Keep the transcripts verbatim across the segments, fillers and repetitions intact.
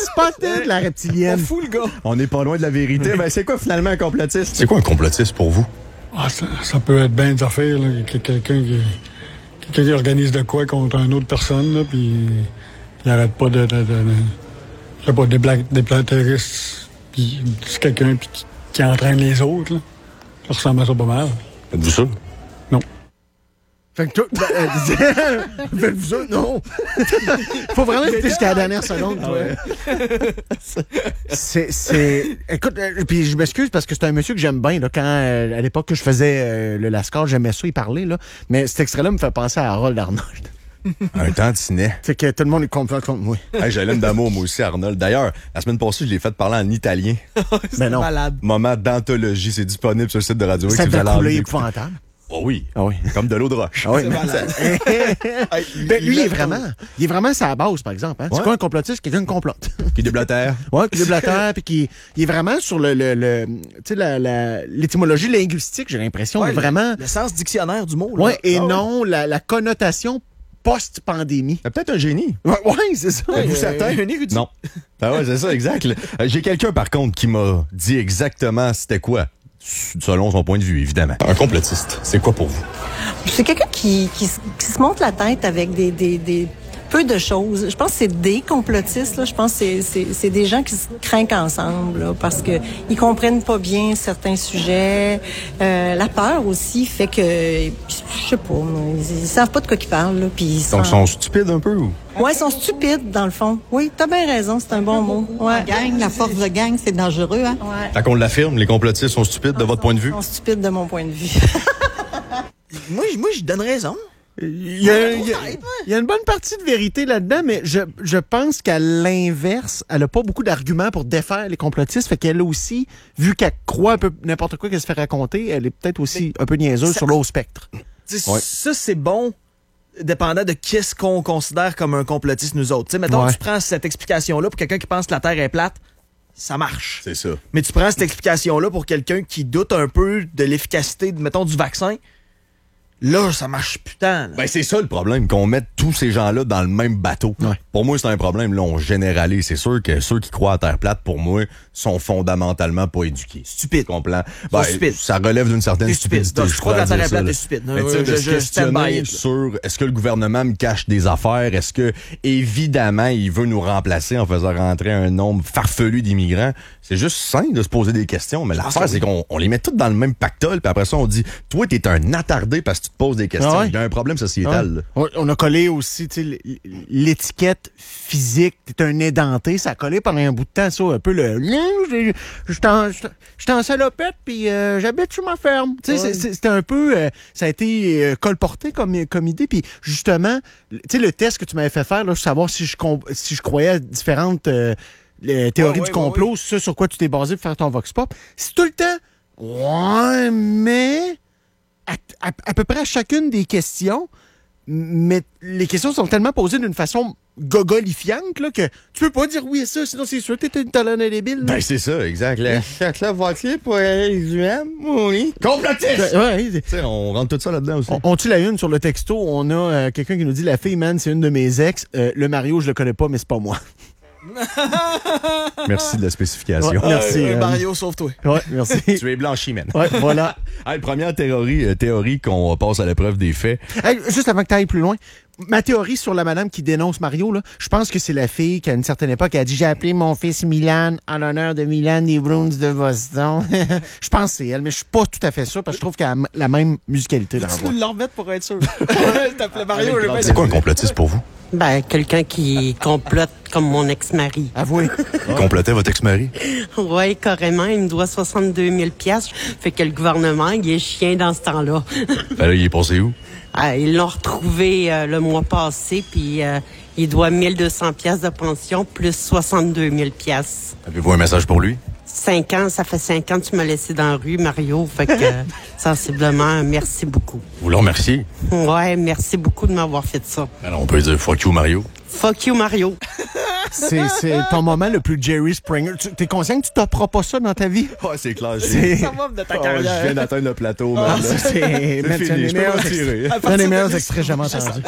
Spotted, la reptilienne. On fout le gars. On n'est pas loin de la vérité. Ben, c'est quoi finalement un complotiste? C'est quoi un complotiste pour vous? Ah, ça, ça peut être bien des affaires, là. Quelqu'un qui, quelqu'un qui organise de quoi contre une autre personne, là, puis il arrête pas de... de, de, de je sais pas, des blagues, des plans terroristes, puis c'est quelqu'un puis qui, qui entraîne les autres, là. Ça ressemble à ça pas mal. Êtes-vous sûr? Non. Fait que toi, ben, euh, faites-vous ça? Non. Faut vraiment écouter jusqu'à la dernière seconde, toi. c'est, c'est... Écoute, euh, puis je m'excuse parce que c'est un monsieur que j'aime bien, là, quand, euh, à l'époque que je faisais euh, le Lascar, j'aimais ça, y parler, là. Mais cet extrait-là me fait penser à Harold Arnold. Un tantinet. C'est que tout le monde est complot contre moi. Hey, j'ai l'aime d'amour, moi aussi, Arnold. D'ailleurs, la semaine passée, je l'ai fait parler en italien. Mais non. Malade. Moment d'anthologie, c'est disponible sur le site de Radio X. Ça si vous devait allez en couler écouter. épouvantable. Oh oui. Ah oui. Comme de l'eau de roche. Ah oui, C'est mais- malade. Ben, lui, il est vraiment, il est vraiment sa base, par exemple. Hein? C'est Ouais. quoi un complotiste? Quelqu'un qui complote. Qui déblatère. Ouais, qui déblatère, puis qui il est vraiment sur le, le, le tu sais, la, la, l'étymologie linguistique, j'ai l'impression, Ouais, mais vraiment. Le sens dictionnaire du mot. Là. Ouais, et Ah ouais. non la, la connotation post-pandémie. C'est peut-être un génie. Ouais, ouais, c'est ça. Êtes-vous Euh, certain? Un érudit. Non. Ah ouais, c'est ça, exact. Euh, J'ai quelqu'un, par contre, qui m'a dit exactement c'était quoi, selon son point de vue, évidemment. Un complotiste, c'est quoi pour vous? C'est quelqu'un qui, qui, se- qui se monte la tête avec des, des, des peu de choses. Je pense que c'est des complotistes. Là. Je pense que c'est, c'est, c'est des gens qui se craignent ensemble là, parce que ils comprennent pas bien certains sujets. Euh, la peur aussi fait que, je sais pas, ils, ils savent pas de quoi ils parlent. Là, puis ils Donc, ils sont... sont stupides un peu ou? Ouais, ils sont stupides dans le fond. Oui, t'as bien raison, c'est un bon mot. Ouais. Gang, la force de gang, c'est dangereux, hein? Ouais. Tant qu'on l'affirme, les complotistes sont stupides de votre point de vue? Ils sont stupides de mon point de vue. Moi, je- moi, je donne raison. Il y, a, il, y a, il y a une bonne partie de vérité là-dedans, mais je, je pense qu'à l'inverse, elle a pas beaucoup d'arguments pour défaire les complotistes. Fait qu'elle aussi, vu qu'elle croit un peu n'importe quoi qu'elle se fait raconter, elle est peut-être aussi un peu niaiseuse ça- sur l'autre spectre. Tu sais, Ouais. Ça, c'est bon, dépendant de qu'est-ce qu'on considère comme un complotiste, nous autres. Tu sais, mettons, Ouais. tu prends cette explication-là pour quelqu'un qui pense que la Terre est plate, ça marche. C'est ça. Mais tu prends cette explication-là pour quelqu'un qui doute un peu de l'efficacité, mettons, du vaccin, là, ça marche putain. Là. Ben, c'est ça le problème, qu'on mette tous ces gens-là dans le même bateau. Ouais. Pour moi, c'est un problème. Là, on généralise. C'est sûr que ceux qui croient à Terre plate, pour moi, sont fondamentalement pas éduqués. Stupide. Tu comprends? Ils Ben, sont stupides. ça relève d'une certaine T'es stupide. stupidité. Donc, je je crois que crois la à Terre dire est plate, ça, t'es stupide. là. Mais tu sais, Euh, de je- se je stand by questionner it, là. sur est-ce que le gouvernement me cache des affaires? Est-ce que, évidemment, il veut nous remplacer en faisant rentrer un nombre farfelu d'immigrants? C'est juste sain de se poser des questions. Mais l'affaire, c'est qu'on on les met tous dans le même pactole, puis après ça, on dit, toi, t'es un attardé parce que tu te poses des questions. Ah ouais? Il y a un problème sociétal. là. On, on a collé aussi tu sais, l- l'étiquette physique. T'es un édenté. Ça a collé pendant un bout de temps, ça, un peu le... Je je suis en- je suis en salopette, puis euh, j'habite sur ma ferme. Tu sais, c'est- c'est- c'était un peu... euh, ça a été euh, colporté comme, comme idée. Puis justement, tu sais, le test que tu m'avais fait faire, là, savoir si je, com- si je croyais à différentes euh, les théories Ouais, ouais, du complot, ouais, ce sur quoi tu t'es basé pour faire ton vox pop, c'est tout le temps... Ouais, mais... À, à- à peu près à chacune des questions, mais les questions sont tellement posées d'une façon gogolifiante là, que tu peux pas dire oui à ça, sinon c'est sûr que t'es une talonne débile. là. Ben, c'est ça, exact. La, la voiture pour aller les U M, oui. Complotiste! Ouais, Tu sais, on rentre tout ça là-dedans aussi. on, on tue la une sur le texto. On a euh, quelqu'un qui nous dit la fille, man, c'est une de mes ex. Euh, le Mario, je le connais pas, mais c'est pas moi. Merci de la spécification. Ouais, merci. Euh, euh, Mario, sauve-toi. Ouais, merci. Tu es blanchi, man. Ouais, voilà. Hey, première théorie, euh, théorie qu'on passe à l'épreuve des faits. Hey, juste avant que tu ailles plus loin, ma théorie sur la madame qui dénonce Mario, là, je pense que c'est la fille qui, à une certaine époque, a dit « J'ai appelé mon fils Milan en l'honneur de Milan des Bruins de Boston. » Je pense que c'est elle, mais je suis pas tout à fait sûr parce que je trouve qu'elle a la même musicalité dans la Tu voix. nous l'en remettre pour être sûr. T'appelais Mario, je vais C'est quoi un complotiste pour vous? Ben, quelqu'un qui complote comme mon ex-mari. Avouez. Il complotait votre ex-mari? Oui, carrément. Il me doit soixante-deux mille piastres. Fait que le gouvernement, il est chien dans ce temps-là. Ben là, il est passé où? Ah, ils l'ont retrouvé euh, le mois passé, puis euh, il doit mille deux cents piastres de pension plus soixante-deux mille piastres. Avez-vous un message pour lui? Cinq ans, ça fait cinq ans que tu m'as laissé dans la rue, Mario. Fait que, euh, sensiblement, merci beaucoup. Vous le remerciez? Ouais, merci beaucoup de m'avoir fait ça. Alors, on peut dire fuck you, Mario. Fuck you, Mario. c'est, c'est ton moment le plus Jerry Springer. Tu, t'es conscient que tu t'offres pas ça dans ta vie? Ouais, c'est clair. C'est- Ça va de ta Oh, carrière. je viens d'atteindre le plateau, Ah, man. ça, c'est... man, fini, c'est un des je peux meilleurs me retirer. ex- c'est un des meilleurs extraits que j'ai jamais entendus.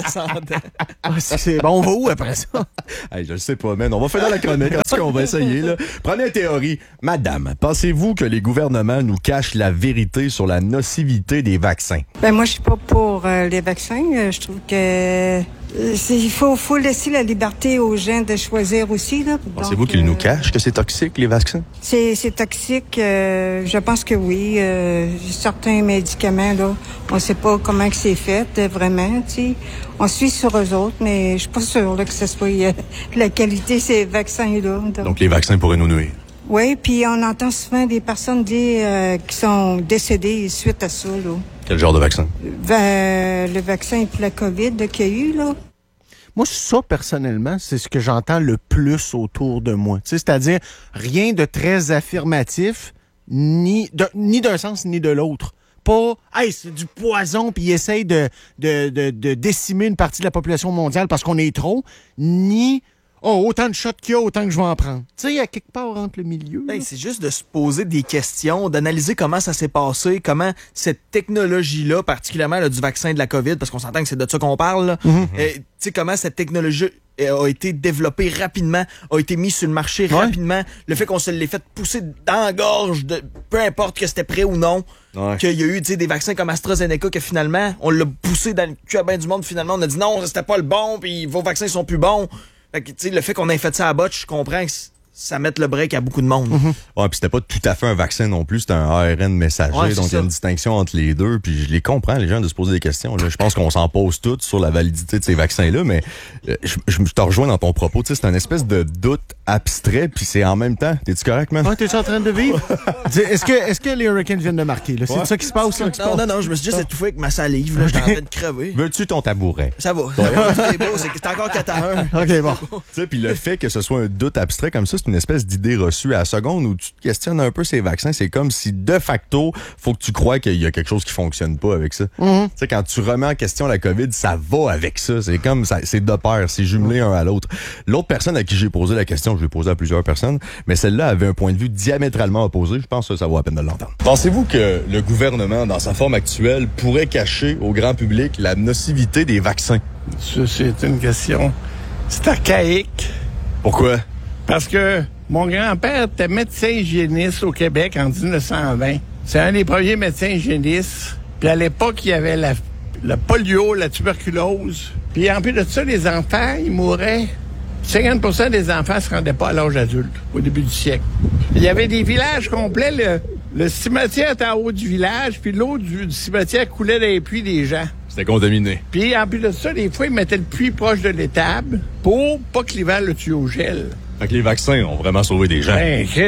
Ah, c'est, c'est- bon, on va où après ça? Hey, je le sais pas, man. On va faire dans la chronique. En tout cas, on va essayer, là. Prenez une théorie. Madame, pensez-vous que les gouvernements nous cachent la vérité sur la nocivité des vaccins? Ben moi, je suis pas pour euh, les vaccins. Euh, Je trouve que euh, c'est- il faut, faut laisser la liberté aux gens de choisir aussi. Là. Pensez-vous Donc, qu'ils nous euh, cachent que c'est toxique, les vaccins? C'est, c'est toxique. euh, je pense que oui. Euh, certains médicaments, là, on sait pas comment que c'est fait euh, vraiment. Tu sais, on suit sur eux autres, mais je suis pas sûre là, que ce soit euh, la qualité de ces vaccins-là. Donc, Donc les vaccins pourraient nous nuire. oui, puis on entend souvent des personnes dire euh, qui sont décédées suite à ça. Là. Quel genre de vaccin? Ben, le vaccin pour la COVID là, qu'il y a eu, là. Moi, ça, personnellement, c'est ce que j'entends le plus autour de moi. Tu sais, c'est-à-dire, rien de très affirmatif, ni, de- ni d'un sens ni de l'autre. Pas, hey, c'est du poison, puis ils essayent de, de, de, de décimer une partie de la population mondiale parce qu'on est trop, ni, oh, autant de shots qu'il y a, autant que je vais en prendre. Tu sais, il y a quelque part entre le milieu. Ben, c'est juste de se poser des questions, d'analyser comment ça s'est passé, comment cette technologie-là, particulièrement là, du vaccin de la COVID, parce qu'on s'entend que c'est de ça qu'on parle, là, Mhm. euh, tu sais, comment cette technologie euh, a été développée rapidement, a été mise sur le marché Ouais. rapidement, le fait qu'on se l'ait fait pousser dans la gorge, de, peu importe que c'était prêt ou non, Ouais. qu'il y a eu tu sais, des vaccins comme AstraZeneca que finalement, on l'a poussé dans le cul à ben du monde, finalement, on a dit non, c'était pas le bon, puis vos vaccins sont plus bons. Fait que, tu sais, le fait qu'on ait fait ça à botch, je comprends que c- ça mette le break à beaucoup de monde. Ouais, puis c'était pas tout à fait un vaccin non plus, c'était un A R N messager, Ouais, c'est donc il y a ça. une distinction entre les deux, puis je les comprends, les gens, de se poser des questions. Là. Je pense qu'on s'en pose toutes sur la validité de ces vaccins-là, mais euh, je, je te rejoins dans ton propos, tu sais, c'est un espèce de doute abstrait, puis c'est en même temps, t'es-tu correct, man? Ouais, t'es en train de vivre? Dis, est-ce que, est-ce que les Hurricanes viennent de marquer, là? C'est Ouais. ça qui se passe, là? Non, non, non, je me suis juste étouffé avec ma salive, là, j'étais en train de crever. Veux-tu ton tabouret? Ça va. C'est beau, c'est c'est encore quatre à un. OK, bon. Tu sais, puis le fait que ce soit un doute abstrait comme ça, c'est une espèce d'idée reçue à la seconde où tu te questionnes un peu ces vaccins. C'est comme si, de facto, faut que tu crois qu'il y a quelque chose qui fonctionne pas avec ça. Tu sais, quand tu remets en question la COVID, ça va avec ça. C'est comme, ça, c'est de pair, c'est jumelé un à l'autre. L'autre personne à qui j'ai posé la question, je l'ai posée à plusieurs personnes, mais celle-là avait un point de vue diamétralement opposé. Je pense que ça vaut la peine de l'entendre. Pensez-vous que le gouvernement, dans sa forme actuelle, pourrait cacher au grand public la nocivité des vaccins? Ça, c'est une question. C'est archaïque. Pourquoi? Parce que mon grand-père était médecin hygiéniste au Québec en dix-neuf cent vingt. C'est un des premiers médecins hygiénistes. Puis à l'époque, il y avait la, la polio, la tuberculose. Puis en plus de ça, les enfants, ils mouraient. cinquante pour cent des enfants se rendaient pas à l'âge adulte au début du siècle. Il y avait des villages complets. Le, le cimetière était en haut du village, puis l'eau du, du cimetière coulait dans les puits des gens. C'était contaminé. Puis, en plus de ça, des fois, ils mettaient le puits proche de l'étable pour pas que l'hiver le tue au gel. Fait que les vaccins ont vraiment sauvé des gens. Ben, Christ,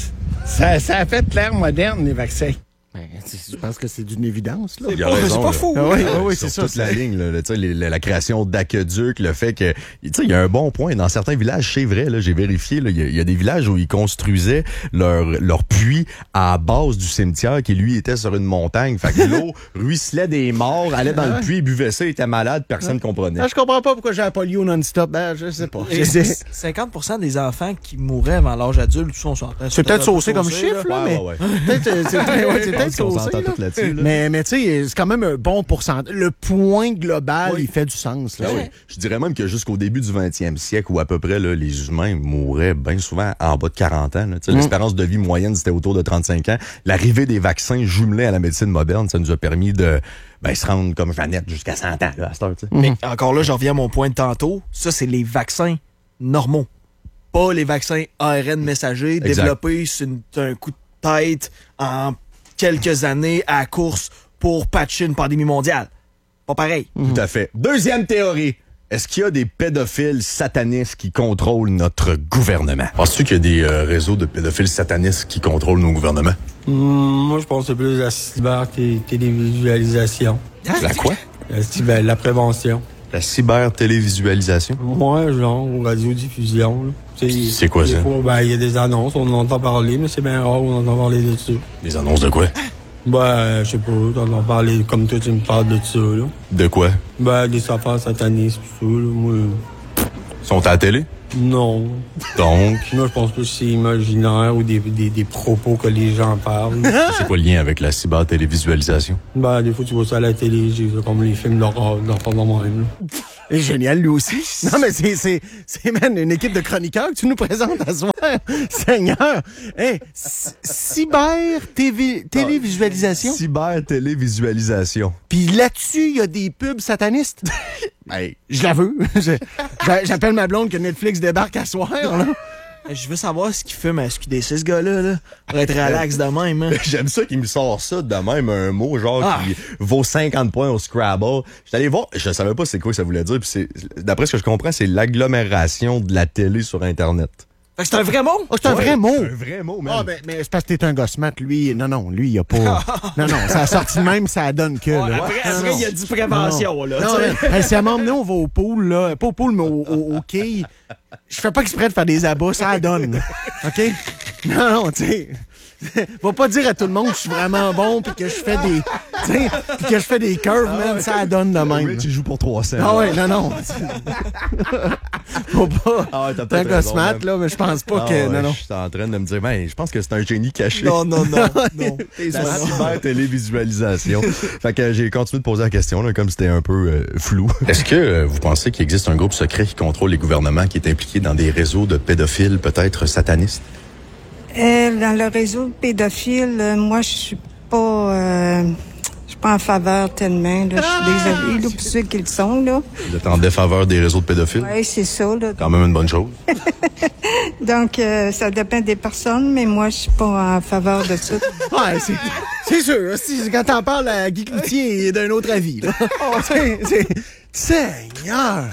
ça, ça a fait l'ère moderne, les vaccins. Ben, je pense que c'est d'une évidence, là. Il a raison, C'est pas là. fou. Ah oui, Euh, oui, oui, sur c'est ça. toute la ligne, là, tu sais, les- la, la création d'aqueducs, le fait que, tu sais, il y a un bon point. Dans certains villages, c'est vrai, là, j'ai vérifié, là, il y, a- il y a des villages où ils construisaient leur, leur puits à la base du cimetière qui, lui, était sur une montagne. Fait que l'eau ruisselait des morts, allait dans le puits, il buvait ça, il était malade, personne ne comprenait. Ah, je comprends pas pourquoi j'ai la polio non-stop. Ben, je sais pas. Et C'est c- cinquante pour cent des enfants qui mouraient avant l'âge adulte sont sur c'est peut-être saucé comme chiffre, là, Ouais, mais. ouais, ouais. Peut-être, euh, c'est ouais, c'est Je peut-être pense qu'on saucé, s'entend là. tous là-dessus, là. Mais, mais tu sais, c'est quand même un bon pourcentage. Le point global, il fait du sens, là. Ah oui. Je dirais même que jusqu'au début du vingtième siècle, où à peu près là, les humains mouraient bien souvent en bas de quarante ans. là. Tu sais, L'espérance de vie moyenne, c'était autour de trente-cinq ans. L'arrivée des vaccins jumelés à la médecine moderne, ça nous a permis de ben, se rendre comme Jeannette jusqu'à cent ans là, à cette heure. tu sais. Mais encore là, je reviens à mon point de tantôt. Ça, c'est les vaccins normaux. Pas les vaccins A R N messagers Exact. développés sur une- un coup de tête en quelques années à la course pour patcher une pandémie mondiale. Pas pareil. Tout à fait. Deuxième théorie. Est-ce qu'il y a des pédophiles satanistes qui contrôlent notre gouvernement? Penses-tu qu'il y a des euh, réseaux de pédophiles satanistes qui contrôlent nos gouvernements? moi, je pense que c'est plus la cyber-télévisualisation. La quoi? La, cyber- la prévention. La cyber-télévisualisation? Ouais, genre, ou radiodiffusion. là. C'est quoi, des ça? fois, ben, il y a des annonces, on en entend parler, mais c'est bien rare qu'on entend parler de ça. Des annonces de quoi? Ben, je sais pas, on entend parler comme toi, tu me parles de ça, là. De quoi? Ben, des affaires satanistes, tout ça, là. Moi, Ils sont à la télé? Non. Donc? Moi, je pense que c'est imaginaire ou des, des, des propos que les gens parlent. C'est quoi le lien avec la cyber-télévisualisation? Ben, des fois, tu vois ça à la télé, j'ai- comme les films d'horreur, d'horreur de moi-même. C'est génial, lui aussi. Non, mais c'est, c'est, c'est, man, une équipe de chroniqueurs que tu nous présentes à ce soir. Seigneur! Hey, c- cyber-télévisualisation. Cyber-télévisualisation. Puis là-dessus, il y a des pubs satanistes. Hey, je la veux. Je- j'a- J'appelle ma blonde que Netflix débarque à soir, là. Je veux savoir ce qu'il fume à S Q D C, ce gars-là, là, pour être relax de même. Hein. J'aime ça qu'il me sort ça de même, un mot genre Ah. qui vaut cinquante points au Scrabble. J'étais allé voir, je savais pas c'est quoi que ça voulait dire, puis c'est, d'après ce que je comprends, c'est l'agglomération de la télé sur Internet. Fait que c'est un vrai mot? Oh, c'est un Ouais, vrai mot. Un vrai mot, même. Ah, ben, mais c'est parce que t'es un gosse mat, lui. Non, non, lui, il a pas. Non, non, ça a sorti de même, ça donne que. Ouais, là. après, Non, après, non. il a dit prévention, Non, là. non, tu sais. mais, hey, si à un moment donné, on va au pool, là. Pas au pool, mais au, au, au quai. Je fais pas exprès de faire des abats, ça donne. OK? Non, non, tu sais. Va pas dire à tout le monde que je suis vraiment bon puis que je fais des. Tu sais, puis que je fais des curves, man, ça donne de même. Rich, il joue pour trois cents. Ah ouais, non, non. Faut pas. Ah ouais, t'as T'es un peut-être gosse raison, mat, même. là, mais je pense pas Ah que. ouais, Non, non. Je suis en train de me dire, ben, je pense que c'est un génie caché. Non, non, non. non. T'es La smart. cyber-télévisualisation. Fait que j'ai continué de poser la question, là, comme c'était un peu euh, flou. Est-ce que euh, vous pensez qu'il existe un groupe secret qui contrôle les gouvernements, qui est impliqué dans des réseaux de pédophiles, peut-être satanistes? Euh, dans le réseau de pédophiles, euh, moi, je suis pas, euh, je suis pas en faveur tellement. Là. Je suis désolée là, pour ceux qui le sont. Là. Vous êtes en défaveur des réseaux de pédophiles? Oui, c'est ça. Là. Quand même une bonne chose. Donc, euh, ça dépend des personnes, mais moi, je suis pas en faveur de ça. Ouais, c'est, c'est sûr. Si, quand t'en parles à Guy Cloutier, il est d'un autre avis. Là. c'est, c'est, Seigneur!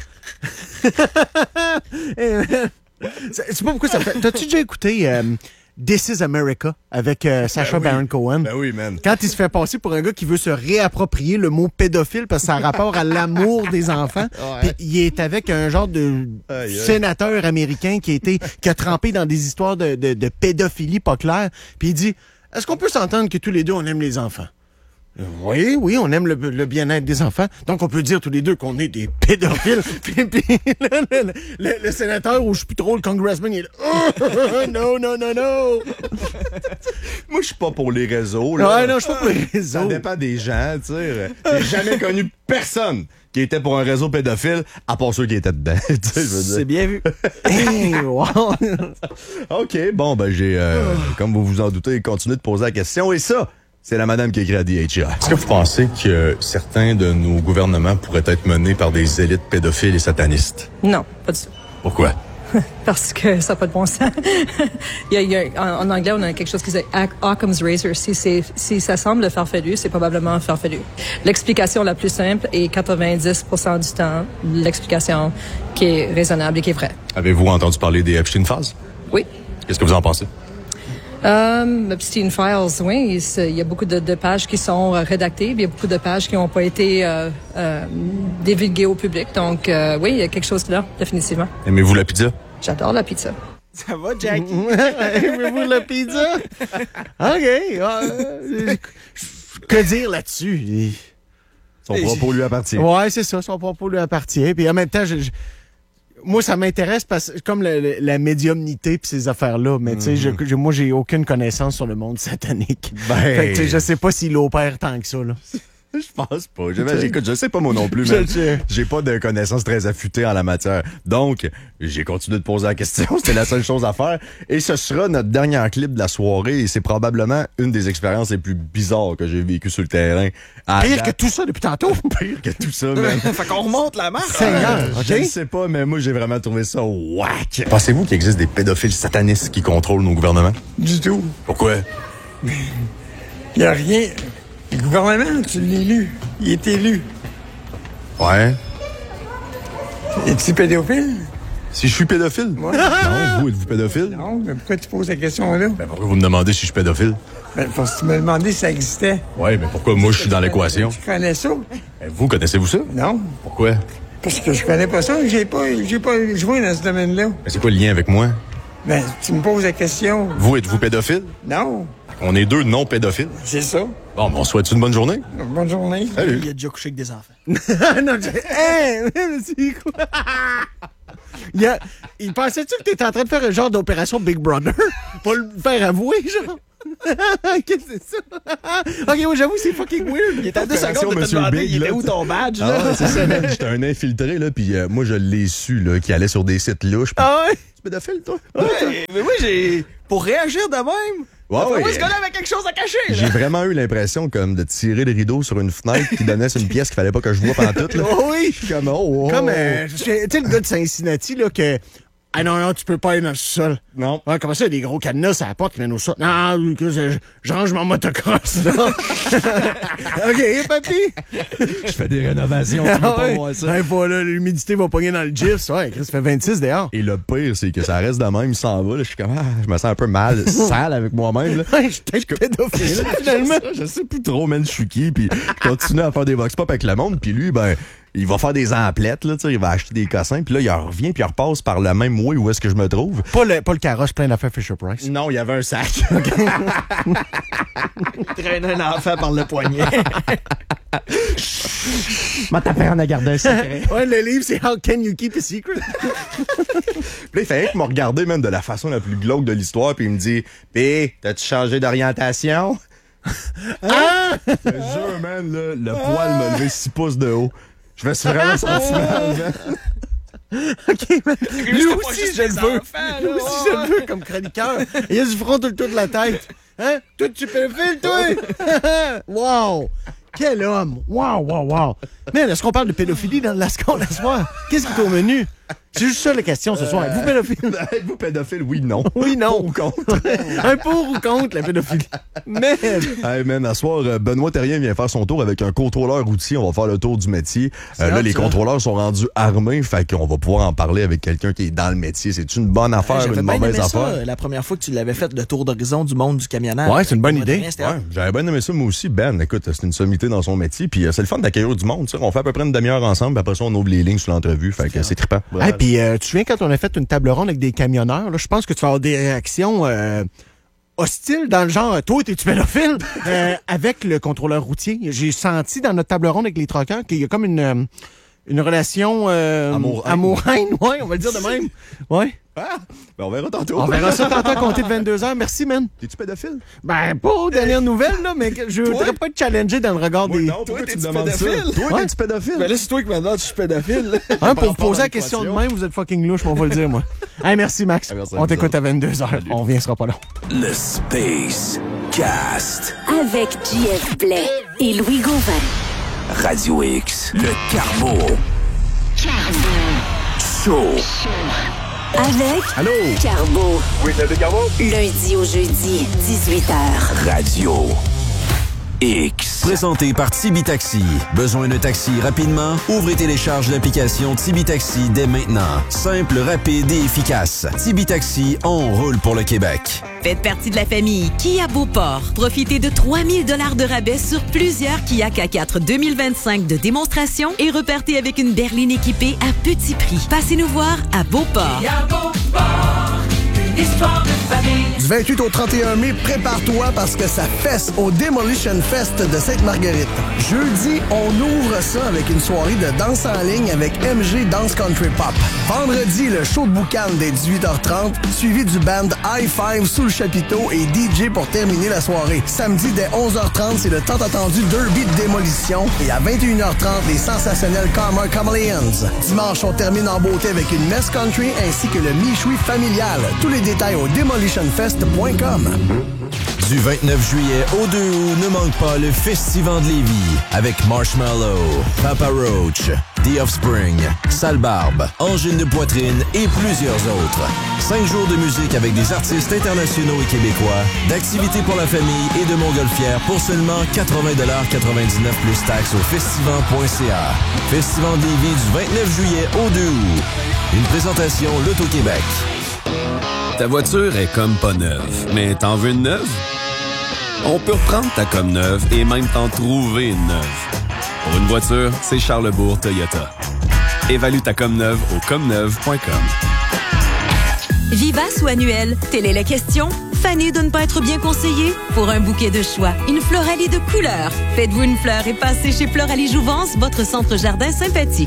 Eh, man. C'est c'est pas pourquoi ça fait. T'as-tu déjà écouté euh, This is America avec euh, Sacha Ben oui. Baron Cohen? Ben oui, man. Quand il se fait passer pour un gars qui veut se réapproprier le mot pédophile parce que ça a rapport à l'amour des enfants. Puis il est avec un genre de Aïe, aïe. sénateur américain qui a été qui a trempé dans des histoires de, de, de pédophilie pas claires. Puis il dit, est-ce qu'on peut s'entendre que tous les deux on aime les enfants? Oui, oui, on aime le, le bien-être des enfants. Donc, on peut dire tous les deux qu'on est des pédophiles. puis, puis le, le, le, le sénateur, ou je suis plus trop, le congressman, il est là. Oh, non, non, non, non. Moi, je suis pas pour les réseaux. Là. Ouais, non, je suis pas pour les réseaux. Ça dépend des gens, tu sais. J'ai jamais connu personne qui était pour un réseau pédophile, à part ceux qui étaient dedans. Tu sais, je veux dire. C'est bien vu. Hey, wow. OK, bon, ben j'ai, euh, comme vous vous en doutez, continué de poser la question. Et ça, c'est la madame qui a écrit à D H A. Est-ce que vous pensez que certains de nos gouvernements pourraient être menés par des élites pédophiles et satanistes? Non, pas du tout. Pourquoi? Parce que ça n'a pas de bon sens. il y a, il y a, en, en anglais, on a quelque chose qui s'appelle Occam's Razor. Si, c'est, si ça semble farfelu, c'est probablement farfelu. L'explication la plus simple est quatre-vingt-dix pour cent du temps l'explication qui est raisonnable et qui est vraie. Avez-vous entendu parler des Epstein Files? Oui. Qu'est-ce que vous en pensez? Um, Epstein Files, oui, il y a beaucoup de, de pages qui sont euh, rédactées, il y a beaucoup de pages qui n'ont pas été euh, euh, divulguées au public. Donc, euh, oui, il y a quelque chose là, définitivement. Aimez-vous la pizza? J'adore la pizza. Ça va, Jackie? Aimez-vous la pizza? OK. euh, que dire là-dessus? Son propos lui appartient. Ouais, c'est ça, son propos lui appartient. Puis en même temps, je, je- moi, ça m'intéresse parce que comme le- le- la médiumnité puis ces affaires-là, mais tu sais, je- je- moi, j'ai aucune connaissance sur le monde satanique. Ben- Fait que, tu sais, je sais pas s'il opère tant que ça, là. Je pense pas. Je, j'écoute, je sais pas moi non plus, Je mais sais. j'ai pas de connaissances très affûtées en la matière. Donc, j'ai continué de poser la question. C'était la seule chose à faire. Et ce sera notre dernier clip de la soirée. Et c'est probablement une des expériences les plus bizarres que j'ai vécues sur le terrain. À Pire date. que tout ça depuis tantôt. Pire que tout ça, man. Fait qu'on remonte la marche. Seigneur, Euh, OK? Je ne sais pas, mais moi, j'ai vraiment trouvé ça whack. Pensez-vous qu'il existe des pédophiles satanistes qui contrôlent nos gouvernements? Du tout. Pourquoi? Il n'y a rien. Le gouvernement, tu l'as élu. Il est élu. Ouais. Es-tu pédophile? Si je suis pédophile? Ouais. Non, vous, êtes-vous pédophile? Non, mais pourquoi tu poses la question là? Ben, pourquoi vous me demandez si je suis pédophile? Ben, parce que tu m'as demandé si ça existait. Ouais, mais pourquoi moi je suis dans l'équation? Tu connais ça? Ben, vous, connaissez-vous ça? Non. Pourquoi? Ben, Parce que je connais pas ça. J'ai pas, j'ai pas joué dans ce domaine-là. c'est quoi le lien avec moi? Ben, tu me poses la question. Vous, êtes-vous pédophile? Non. On est deux non pédophiles. C'est ça. Bon, ben, on souhaite une bonne journée? Bonne journée. Salut. Il a déjà couché avec des enfants. non, j'ai... Hey, c'est quoi? Il, y a, il pensait-tu que t'étais en train de faire un genre d'opération Big Brother pour le faire avouer, genre? Qu'est-ce que c'est ça? Ok, moi, j'avoue, c'est fucking weird. Il était à deux secondes de te demander, il était où ton badge, là? Ah ouais, c'est ça, man. J'étais un infiltré, là, puis euh, moi, je l'ai su, là, qui allait sur des sites louches. Pis... Ah ouais? Tu pédophile, toi? Ouais, mais oui, j'ai... Pour réagir de même... Ouais, ouais. Moi, ce gars-là avait quelque chose à cacher, là. J'ai vraiment eu l'impression, comme, de tirer le rideau sur une fenêtre qui donnait sur une pièce qu'il fallait pas que je vois pendant toute, là. Oh oui! Comme, oh, oh. Comme, euh, tu sais, le gars de Cincinnati, là, que... Ah non, non, tu peux pas aller dans le sol. Non. Ouais, comment ça, il y a des gros cadenas à la porte qui mènent au sol? Non, je, je range mon motocross, là. OK, papy? Je fais des rénovations, tu Ah peux pas ouais. voir ça. Ouais, pas, là, l'humidité va pogner dans le gif. Ouais, Chris fait vingt-six dehors. Et le pire, c'est que ça reste de même, il s'en va. Là, je suis comme, ah, je me sens un peu mal, sale avec moi-même. Là. Ouais, je suis peut-être pédophile, finalement. Je sais plus trop, man, je suis qui. Puis je continue à faire des vox pop avec le monde. Puis lui, ben, il va faire des emplettes, là, tu sais, il va acheter des cossins. Puis là, il revient, puis il repasse par le même way où est-ce que je me trouve. Pas le, pas le carrosse plein d'affaires Fisher-Price. Non, il y avait un sac. Il traîne un enfant par le poignet. M'a tapé en a gardé un secret. Ouais, le livre, c'est How Can You Keep a Secret? Puis là, il fallait qu'il m'a regardé, même de la façon la plus glauque de l'histoire, puis il me dit, Pis, t'as-tu changé d'orientation? Ah! Je te jure, man, là, le poil m'a levé six pouces de haut. Je me suis vraiment senti mal, man. OK, man. Lui c'est pas aussi, juste je le les veux. enfants, Lui là, aussi, ouais. je le veux comme chroniqueur. Il y a du front tout le tour de la tête. Hein? Toi, tu peux le faire, toi? Wow! Quel homme! Wow, wow, wow! Man, est-ce qu'on parle de pédophilie dans la score ce soir? Qu'est-ce qui est au menu? C'est juste ça la question ce soir. Êtes-vous pédophile? Êtes-vous pédophile? Oui, non. Oui, non. Ou contre. Un pour ou contre la pédophilie? Man! Hey man, à soir, euh, Benoît Terrien vient faire son tour avec un contrôleur routier. On va faire le tour du métier. Euh, là, hot, les ça. contrôleurs sont rendus armés, fait qu'on va pouvoir en parler avec quelqu'un qui est dans le métier. C'est une bonne affaire, J'avais une bien mauvaise aimé affaire? ça, la première fois que tu l'avais fait, le tour d'horizon du monde du camionnage. Ouais, c'est une bonne idée. C'était Ouais, j'avais bien aimé ça, moi aussi. Ben, écoute, c'est une sommité dans son métier. Puis euh, c'est le fun d'accueillir du monde. Tu sais, on fait à peu près une demi-heure ensemble, puis après ça, on ouvre les lignes sur l'entrevue. Fait que c'est trippant. Hey, puis euh, tu te souviens quand on a fait une table ronde avec des camionneurs, là, je pense que tu vas avoir des réactions euh, hostiles dans le genre « Toi, t'es-tu pédophile? euh, » avec le contrôleur routier. J'ai senti dans notre table ronde avec les truckers qu'il y a comme une, euh, une relation euh, Amour-haine. amour-haine, ouais, on va le dire de même. Ouais. Ah! Ben, on verra tantôt. On verra ça tantôt à compter de vingt-deux heures. Merci, man. T'es-tu pédophile? Ben, pas aux dernières nouvelles, là, mais que je voudrais pas te challenger dans le regard Moi, des... non, pourquoi tu me t'es-tu demandes ça? pédophile? Toi, Ouais. t'es-tu pédophile? Ben là, c'est toi qui me demandes si je suis pédophile. Hein, pour rapport poser à la question de l'équation. même, vous êtes fucking louche, mais on va le dire, moi. Hey, merci, Max. Ah, merci à On vous t'écoute autres. à vingt-deux heures. On revient, ce sera pas long. Le Space Cast. Avec J F Blais et Louis Gauvin. Radio X. Le Carbo. Show. Avec Allô? Carbo. Oui, c'est Carbo. Lundi au jeudi, dix-huit heures. Radio X. Présenté par Tibi Taxi. Besoin d'un taxi rapidement? Ouvrez et télécharge l'application Tibi Taxi dès maintenant. Simple, rapide et efficace. Tibi Taxi, on roule pour le Québec. Faites partie de la famille Kia Beauport. Profitez de trois mille dollars de rabais sur plusieurs Kia K quatre deux mille vingt-cinq de démonstration et repartez avec une berline équipée à petit prix. Passez-nous voir à Beauport. Kia Beauport, une histoire de famille. Du vingt-huit au trente et un mai, prépare-toi parce que ça fesse au Demolition Fest de Sainte-Marguerite. Jeudi, on ouvre ça avec une soirée de danse en ligne avec M G Dance Country Pop. Vendredi, le show de boucan dès dix-huit heures trente, suivi du band High Five sous le chapiteau et D J pour terminer la soirée. Samedi, dès onze heures trente, c'est le tant attendu Derby de démolition et à vingt et une heures trente, les sensationnels Karma Chameleons. Dimanche, on termine en beauté avec une messe country ainsi que le Michoui familial. Tous les détails au demolition fest point com. Du vingt-neuf juillet au deux août, ne manque pas le Festival de Lévis avec Marshmallow, Papa Roach, The Offspring, Sale Barbe, Angine de Poitrine et plusieurs autres. Cinq jours de musique avec des artistes internationaux et québécois, d'activités pour la famille et de montgolfières pour seulement quatre-vingts dollars quatre-vingt-dix-neuf plus taxes au festival point c a. Festival de Lévis du vingt-neuf juillet au deux août. Une présentation L'Auto-Québec. Ta voiture est comme pas neuve, mais t'en veux une neuve? On peut reprendre ta comme neuve et même t'en trouver une neuve. Pour une voiture, c'est Charlebourg Toyota. Évalue ta comme neuve au comme neuve point com. Vivace ou annuel? Telle est la question. Fanée de ne pas être bien conseillée? Pour un bouquet de choix, une Floralie de couleurs. Faites-vous une fleur et passez chez Floralie Jouvence, votre centre jardin sympathique.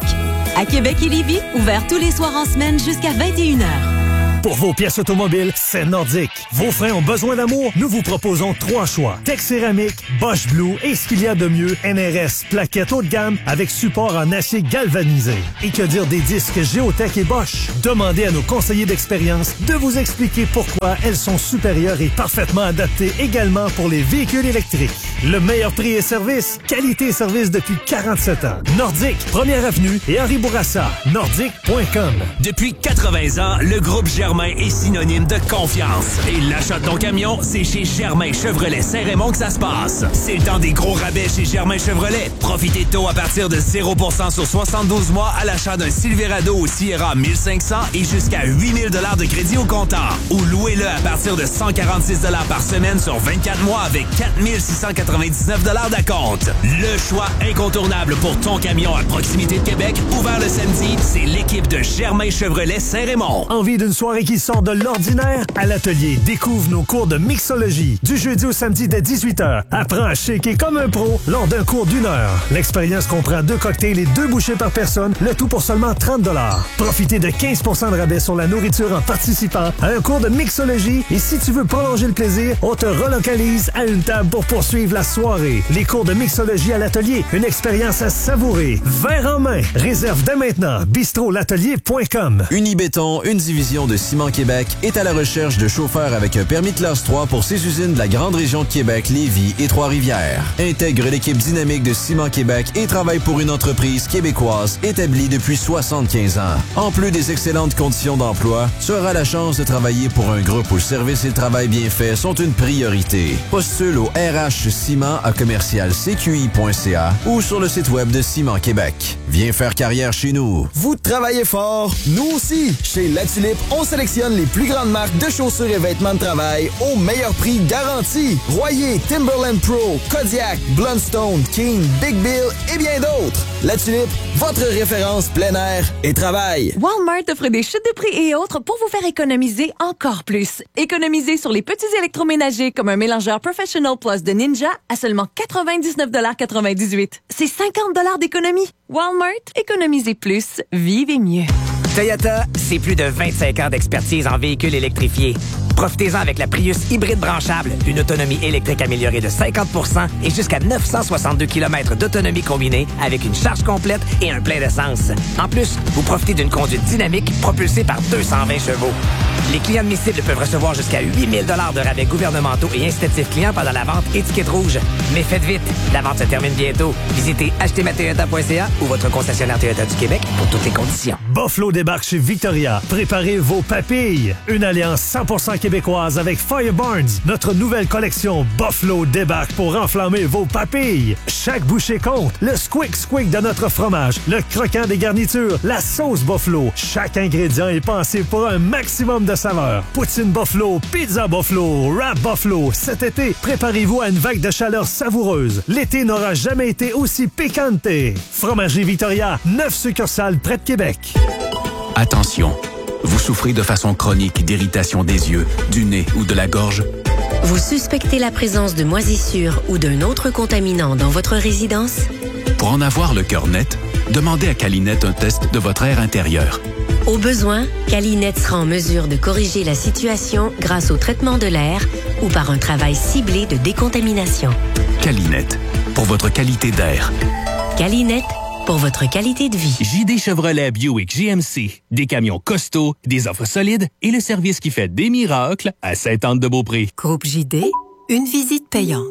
À Québec et Lévis, ouvert tous les soirs en semaine jusqu'à vingt et une heures. Pour vos pièces automobiles, c'est Nordic. Vos freins ont besoin d'amour? Nous vous proposons trois choix. Tech Céramique, Bosch Blue et ce qu'il y a de mieux, N R S, plaquettes haut de gamme avec support en acier galvanisé. Et que dire des disques Géotech et Bosch? Demandez à nos conseillers d'expérience de vous expliquer pourquoi elles sont supérieures et parfaitement adaptées également pour les véhicules électriques. Le meilleur prix et service, qualité et service depuis quarante-sept ans. Nordic, première avenue et Henri Bourassa. Nordic point com. Depuis quatre-vingts ans, le groupe Germain est synonyme de confiance. Et l'achat de ton camion, c'est chez Germain Chevrolet Saint-Raymond que ça se passe. C'est le temps des gros rabais chez Germain Chevrolet. Profitez de taux à partir de zéro pour cent sur soixante-douze mois à l'achat d'un Silverado ou Sierra mille cinq cents et jusqu'à huit mille dollars de crédit au comptant. Ou louez-le à partir de cent quarante-six dollars par semaine sur vingt-quatre mois avec quatre mille six cent quatre-vingt-dix-neuf dollars d'acompte. Le choix incontournable pour ton camion à proximité de Québec, ouvert le samedi, c'est l'équipe de Germain Chevrolet Saint-Raymond. Envie d'une soirée qui sort de l'ordinaire? À l'atelier, découvre nos cours de mixologie. Du jeudi au samedi dès dix-huit heures. Apprends à shaker comme un pro lors d'un cours d'une heure. L'expérience comprend deux cocktails et deux bouchées par personne, le tout pour seulement trente dollars. Profitez de quinze pour cent de rabais sur la nourriture en participant à un cours de mixologie. Et si tu veux prolonger le plaisir, on te relocalise à une table pour poursuivre la soirée. Les cours de mixologie à l'atelier, une expérience à savourer. Verre en main. Réserve dès maintenant. bistro l'atelier point com. Unibéton, une division de Ciment Québec, est à la recherche de chauffeurs avec un permis de classe trois pour ses usines de la grande région de Québec, Lévis et Trois-Rivières. Intègre l'équipe dynamique de Ciment Québec et travaille pour une entreprise québécoise établie depuis soixante-quinze ans. En plus des excellentes conditions d'emploi, tu auras la chance de travailler pour un groupe où le service et le travail bien fait sont une priorité. Postule au R H Ciment à commercial c q i point c a ou sur le site web de Ciment Québec. Viens faire carrière chez nous. Vous travaillez fort, nous aussi. Chez La Tulipe, on sélectionne les plus grandes marques de chaussures et vêtements de travail au meilleur prix garanti. Royer, Timberland Pro, Kodiak, Blundstone, King, Big Bill et bien d'autres. La Tulipe, votre référence plein air et travail. Walmart offre des chutes de prix et autres pour vous faire économiser encore plus. Économisez sur les petits électroménagers comme un mélangeur Professional Plus de Ninja à seulement quatre-vingt-dix-neuf quatre-vingt-dix-huit. C'est cinquante d'économie. Walmart, économisez plus, vivez mieux. Toyota, c'est plus de vingt-cinq ans d'expertise en véhicules électrifiés. Profitez-en avec la Prius hybride branchable, une autonomie électrique améliorée de cinquante pour cent et jusqu'à neuf cent soixante-deux kilomètres d'autonomie combinée avec une charge complète et un plein d'essence. En plus, vous profitez d'une conduite dynamique propulsée par deux cent vingt chevaux. Les clients admissibles peuvent recevoir jusqu'à huit mille dollars de rabais gouvernementaux et incitatifs clients pendant la vente étiquette rouge. Mais faites vite, la vente se termine bientôt. Visitez acheter ma toyota point c a ou votre concessionnaire Toyota du Québec pour toutes les conditions. Buffalo débarque chez Victoria. Préparez vos papilles. Une alliance cent pour cent québécoise avec Fire Barnes. Notre nouvelle collection Buffalo débarque pour enflammer vos papilles. Chaque bouchée compte. Le squick squick de notre fromage, le croquant des garnitures, la sauce Buffalo. Chaque ingrédient est pensé pour un maximum de saveur. Poutine Buffalo, pizza Buffalo, wrap Buffalo. Cet été, préparez-vous à une vague de chaleur savoureuse. L'été n'aura jamais été aussi piquante. Fromagerie Victoria, neuf succursales près de Québec. Attention, vous souffrez de façon chronique d'irritation des yeux, du nez ou de la gorge? Vous suspectez la présence de moisissures ou d'un autre contaminant dans votre résidence? Pour en avoir le cœur net, demandez à Calinette un test de votre air intérieur. Au besoin, Calinette sera en mesure de corriger la situation grâce au traitement de l'air ou par un travail ciblé de décontamination. Calinette, pour votre qualité d'air. Calinette, pour votre qualité de vie. J D Chevrolet Buick G M C. Des camions costauds, des offres solides et le service qui fait des miracles à Sainte-Anne-de-Beaupré. Groupe J D, une visite payante.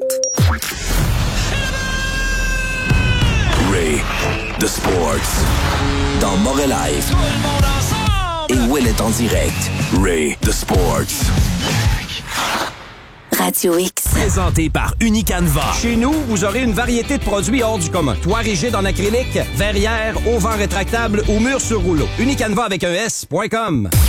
Ray, The Sports. Dans Montréal Live. Et Will est en direct. Ray, The Sports. Radio X. Présenté par Unicanva. Chez nous, vous aurez une variété de produits hors du commun. Toit rigide en acrylique, verrière, auvent rétractable ou mur sur rouleau. Unicanva avec un S point com.